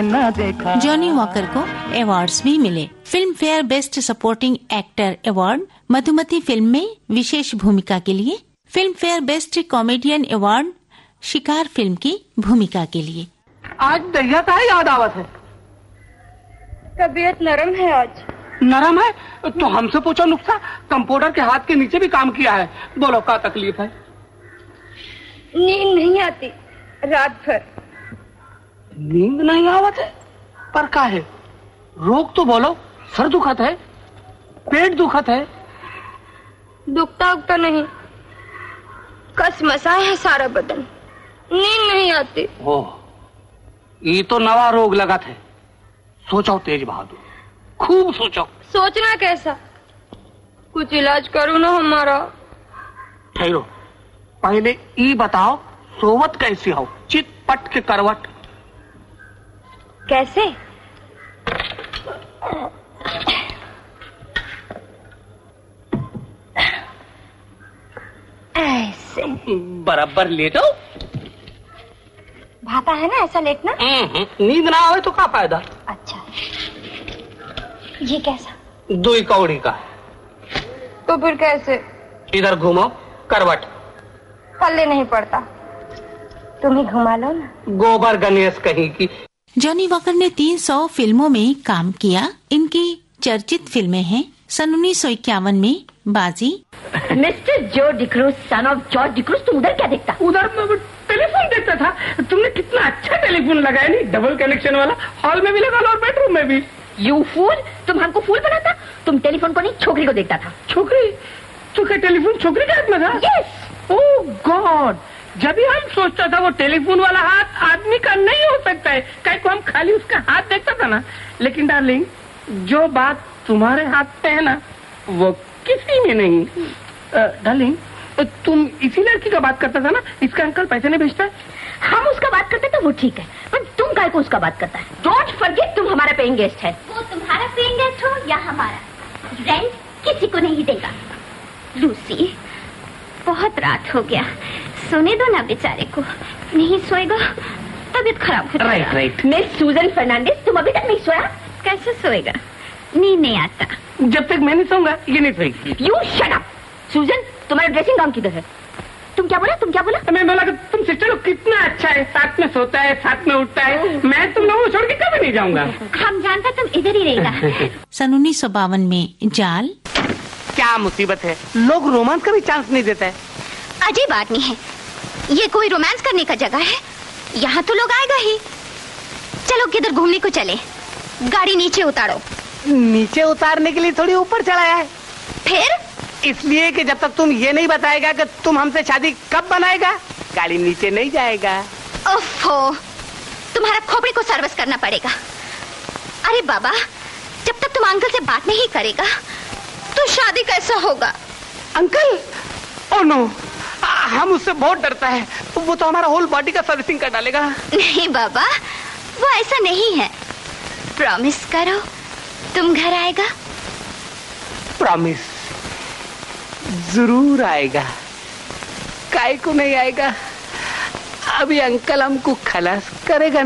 Johnny walker को awards भी मिले। Film fair best supporting actor award Madhumati film में विशेष भूमिका के लिए, film fair best comedian award शिकार फिल्म की भूमिका के लिए। आज दहिया का याद आवत है। तबीयत नरम है आज। नरम है तो हमसे पूछो नुक्सा। कंप्यूटर के हाथ के नीचे भी काम किया है। बोलो क्या तकलीफ है? नींद नहीं आती रात भर। नींद नहीं आवत है पर क्या है? रोग तो बोलो। सर दुखत है, पेट दुखत है? दुखता उगता नहीं, कसमसा है सारा बदन, नींद नहीं आती। ओह, ये तो नवा रोग लगत है। सोचो तेज बहादुर, खूब सोचो। सोचना कैसा? कुछ इलाज करो ना हमारा। ठहरो, पहले ये बताओ सोवत कैसी हो? चित पट के करवट। कैसे? ऐसे बराबर लेटो। भाता है ना ऐसा लेटना? नींद ना आवे तो क्या फायदा? अच्छा, ये कैसा? 2 कौड़ी का। तो फिर कैसे? इधर घूमो, करवट। पल्ले नहीं पड़ता, तुम ही घुमा लो ना। गोबर गणेश कहीं की। जॉनी वॉकर ने 300 फिल्मों में काम किया। इनकी चर्चित फिल्में हैं सन 1951 में बाजी। मिस्टर जो D'Cruz, son of George D'Cruz, तुम उधर क्या देखता? उधर टेलीफोन देखता था। तुमने कितना अच्छा टेलीफोन लगाया, नहीं डबल कनेक्शन वाला, हॉल में भी लगा लो और बेडरूम में भी। यू फूल, तुम हमको फूल बनाता? तुम टेलीफोन को नहीं छोकरी को देखता था। छोकरी? तो क्या टेलीफोन छोकरी के हाथ में था? यस। ओह गॉड, जब भी हम सोचता था वो टेलीफोन वाला हाथ आदमी का नहीं हो सकता है, कहीं को हम खाली उसका हाथ देखता था ना। लेकिन डार्लिंग, जो बात तुम्हारे हाथ पे है ना, वो किसी में नहीं। डार्लिंग, तुम इसी लड़की का बात करता था ना, इसका अंकल पैसे नहीं भेजता? हम उसका बात करते तो वो ठीक है, पर तुम काय को उसका बात करता है? डोंट फॉरगेट, तुम हमारा पेइंग गेस्ट है। वो तुम्हारा पेइंग गेस्ट हो या हमारा, रेंट किसी को नहीं देगा। लूसी, बहुत रात हो गया, सोने दो ना बेचारे को। नहीं सोएगा तबीयत खराब हो जाएगा। राइट। मिस सूजन फर्नांडिस, तुम अभी तक नहीं सोया? कैसे सोएगा? नींद नहीं आता। जब तक मैं नहीं सोऊंगा ये नहीं सोएगी। You shut up. सूजन, तुम्हारा ड्रेसिंग गाउन किधर है? तुम क्या बोला? तुम क्या बोला? मैं बोला कि तुम सिस्टर लोग कितना अच्छा है, साथ में सोता है, साथ में उठता है। मैं तुम लोगों को छोड़ के कभी नहीं जाऊंगा। हम जानता तुम इधर ही रहेगा। सन 1952 में जाल। क्या मुसीबत है, लोग रोमांस का भी चांस नहीं देता है। अजीब आदमी है ये, कोई रोमांस करने का जगह है? यहाँ तो लोग आएगा ही। चलो किधर घूमने को चले, गाड़ी नीचे उतारो। नीचे उतारने के लिए थोड़ी ऊपर चढ़ाया है। फिर? इसलिए कि जब तक तुम ये नहीं बताएगा कि तुम हमसे शादी कब बनाएगा, गाड़ी नीचे नहीं जाएगा। ओफो, तुम्हारा खोपड़ी को सर्विस करना पड़ेगा। अरे बाबा, जब तक तुम अंकल से बात नहीं करेगा तो शादी कैसा होगा? अंकल? ओह नो, हम उससे बहुत डरता है। वो तो हमारा होल बॉडी का सर्विसिंग कर डालेगा। नहीं बाबा, वो ऐसा नहीं है। प्रॉमिस करो तुम घर आएगा। प्रॉमिस जरूर आएगा, काहे को नहीं आएगा। अभी अंकल हमको खलास करेगा।